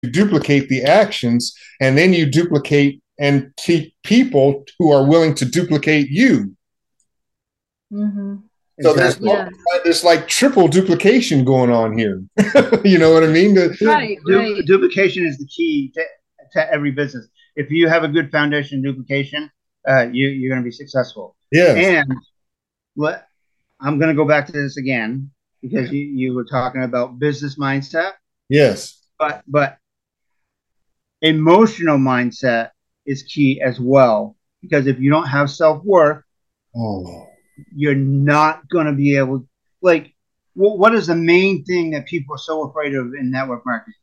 duplicate the actions, and then you duplicate and keep people who are willing to duplicate you. Mm-hmm. So Exactly. there's like triple duplication going on here. You know what I mean? Right, right. Duplication is the key to every business. If you have a good foundation duplication, you're going to be successful. Yes. And what I'm going to go back to this again because you were talking about business mindset, Yes. but emotional mindset is key as well. Because if you don't have self-worth, Oh. you're not going to be able, like, what is the main thing that people are so afraid of in network marketing?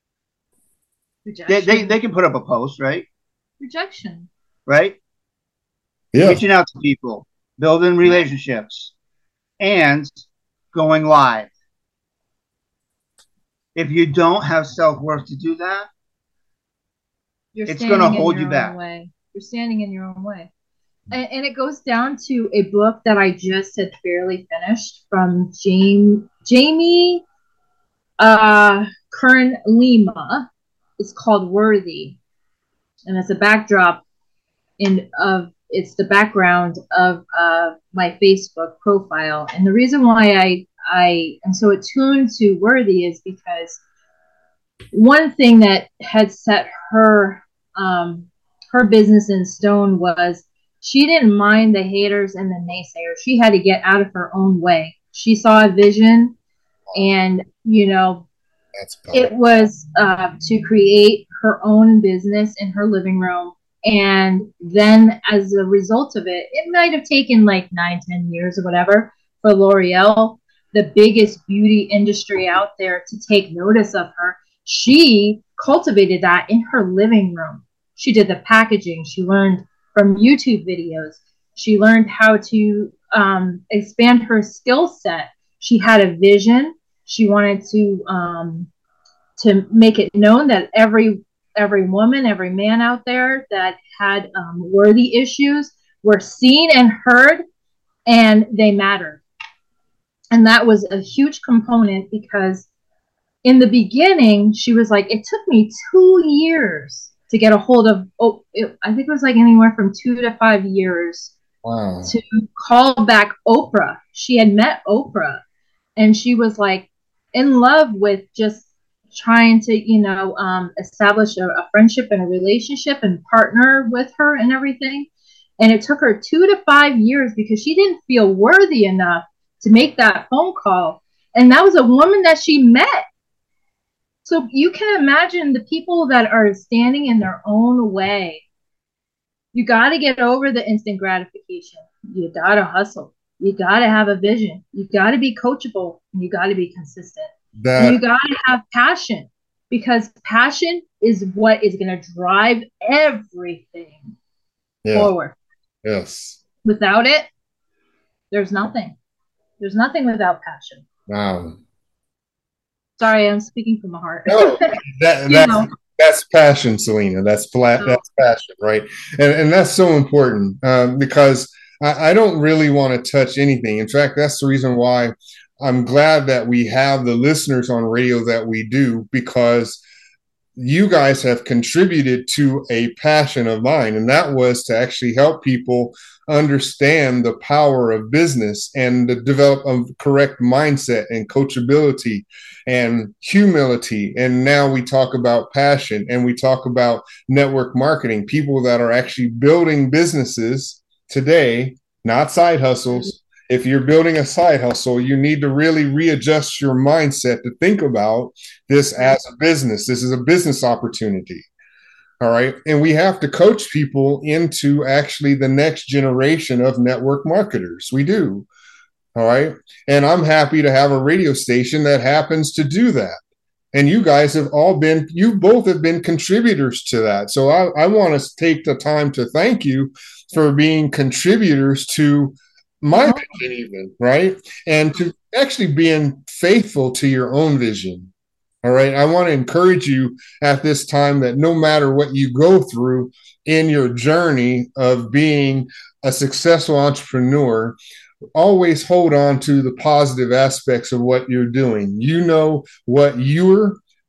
They can put up a post, right? Rejection. Right? Yeah. Reaching out to people, building relationships, and going live. If you don't have self-worth to do that, it's going to hold you back. You're standing in your own way. And it goes down to a book that I just had barely finished from Jamie Kern Lima. It's called Worthy. And it's a backdrop it's the background of my Facebook profile. And the reason why I am so attuned to Worthy is because one thing that had set her business in stone was she didn't mind the haters and the naysayers. She had to get out of her own way. She saw a vision, and it was to create her own business in her living room. And then as a result of it, it might have taken like 9-10 years or whatever for L'Oreal, the biggest beauty industry out there, to take notice of her. She cultivated that in her living room. She did the packaging. She learned from YouTube videos. She learned how to expand her skill set. She had a vision. She wanted to make it known that every woman, every man out there that had worthy issues were seen and heard, and they mattered. And that was a huge component, because in the beginning, she was like, it took me 2 years to get a hold of, I think it was like anywhere from 2 to 5 years to call back Oprah. She had met Oprah, and she was like in love with just trying to, establish a friendship and a relationship and partner with her and everything. And it took her 2 to 5 years because she didn't feel worthy enough to make that phone call. And that was a woman that she met. So you can imagine the people that are standing in their own way. You got to get over the instant gratification. You got to hustle. You got to have a vision. You got to be coachable. You got to be consistent. And you got to have passion, because passion is what is going to drive everything forward. Yes. Without it, there's nothing. There's nothing without passion. Wow. Sorry, I'm speaking from my heart. No, that's passion, Selena. That's passion, right? And that's so important because I don't really want to touch anything. In fact, that's the reason why I'm glad that we have the listeners on radio that we do, because you guys have contributed to a passion of mine, and that was to actually help people understand the power of business and to develop a correct mindset and coachability and humility. And now we talk about passion, and we talk about network marketing, people that are actually building businesses today, not side hustles. If you're building a side hustle, you need to really readjust your mindset to think about this as a business. This is a business opportunity. All right. And we have to coach people into actually the next generation of network marketers. We do. All right. And I'm happy to have a radio station that happens to do that. And you guys have you both have been contributors to that. So I want to take the time to thank you for being contributors to my vision, even, right? And to actually being faithful to your own vision. All right. I want to encourage you at this time that no matter what you go through in your journey of being a successful entrepreneur, always hold on to the positive aspects of what you're doing. You know what you're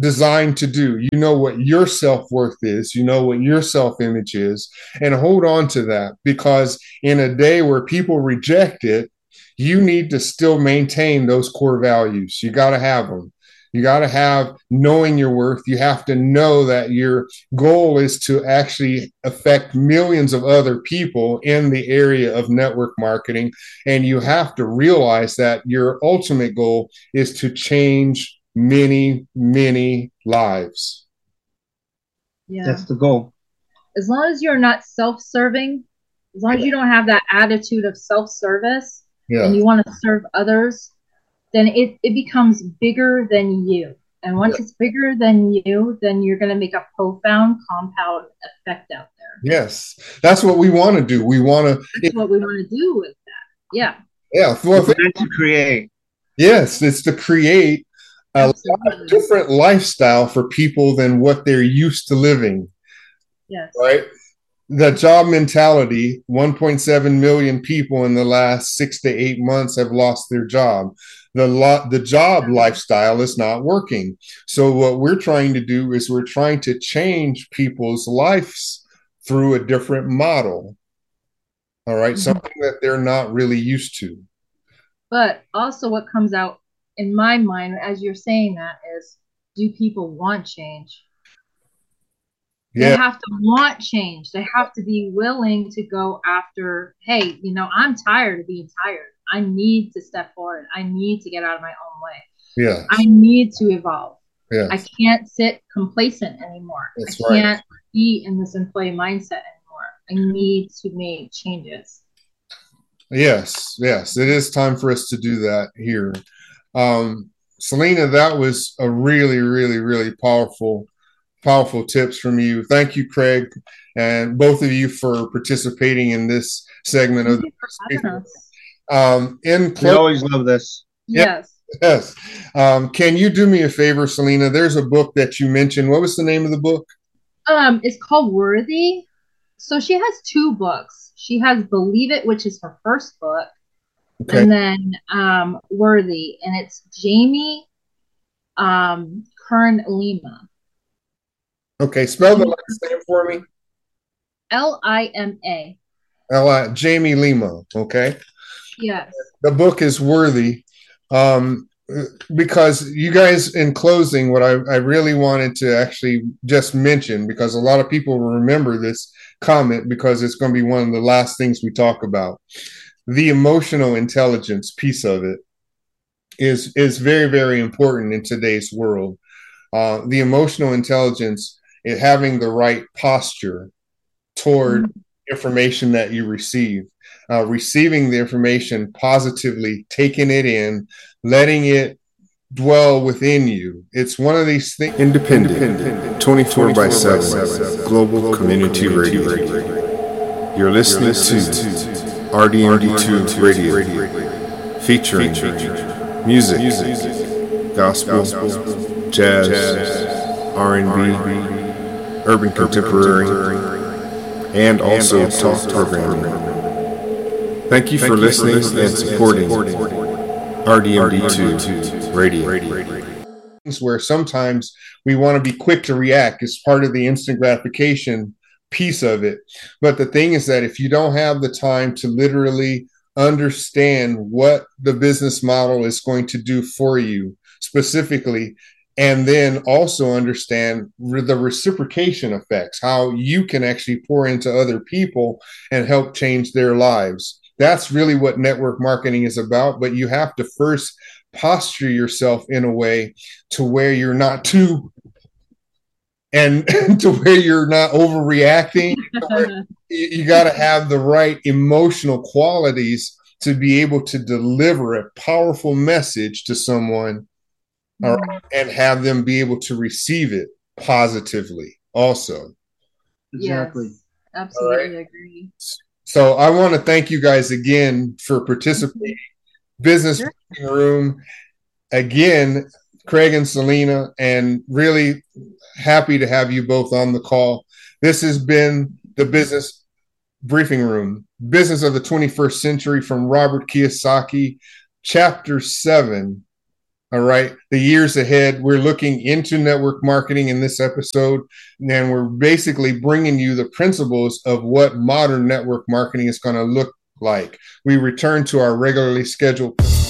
designed to do. You know what your self-worth is, you know what your self-image is, and hold on to that, because in a day where people reject it, you need to still maintain those core values. You got to have them. You got to have knowing your worth. You have to know that your goal is to actually affect millions of other people in the area of network marketing. And you have to realize that your ultimate goal is to change many, many lives. Yeah. That's the goal. As long as you're not self-serving, as long as you don't have that attitude of self-service, and you want to serve others, then it becomes bigger than you. And once it's bigger than you, then you're going to make a profound compound effect out there. Yes. That's what we want to do. That's what we want to do with that. Yeah. Yeah. Well, it's to create. Yes. It's to create a different lifestyle for people than what they're used to living. Yes. Right? The job mentality, 1.7 million people in the last 6 to 8 months have lost their job. The job lifestyle is not working. So what we're trying to do is we're trying to change people's lives through a different model. All right. Something that they're not really used to. But also what comes out in my mind as you're saying that is, do people want change? They have to want change. They have to be willing to go after, hey, I'm tired of being tired. I need to step forward. I need to get out of my own way. Yeah. I need to evolve. Yeah. I can't sit complacent anymore. That's I can't be in this employee mindset anymore. I need to make changes. Yes. It is time for us to do that here. Selena, that was a really, really, really powerful tips from you. Thank you, Craig, and both of you for participating in this segment of the we always love this. Yes. Can you do me a favor, Selena? There's a book that you mentioned. What was the name of the book? It's called Worthy. So she has 2 books. She has Believe It, which is her first book, and then Worthy, and it's Jamie Kern Lima. Okay, spell the last name for me. Lima. Jamie Lima. Okay. Yes. The book is Worthy. Because you guys, in closing, what I really wanted to actually just mention, because a lot of people will remember this comment because it's going to be one of the last things we talk about. The emotional intelligence piece of it is very, very important in today's world. The emotional intelligence is having the right posture toward information that you receive, receiving the information positively, taking it in, letting it dwell within you. It's one of these things. Independent, 24/7, global community radio. You're listening to RDMD2 Radio, featuring music, gospel, jazz, R&B, urban contemporary, and also talk programming. Thank you for listening and supporting RDMD2 Radio. Where sometimes we want to be quick to react as part of the instant gratification piece of it. But the thing is that if you don't have the time to literally understand what the business model is going to do for you specifically, and then also understand the reciprocation effects, how you can actually pour into other people and help change their lives. That's really what network marketing is about. But you have to first posture yourself in a way to where you're not too, and to where you're not overreacting. You got to have the right emotional qualities to be able to deliver a powerful message to someone, all right, and have them be able to receive it positively also. Exactly. Yes, absolutely agree. So I want to thank you guys again for participating. Business Room, again, Craig and Selena, and really happy to have you both on the call. This has been the Business Briefing Room, Business of the 21st Century, from Robert Kiyosaki, Chapter 7, All right. The years ahead, we're looking into network marketing in this episode, and we're basically bringing you the principles of what modern network marketing is going to look like. We return to our regularly scheduled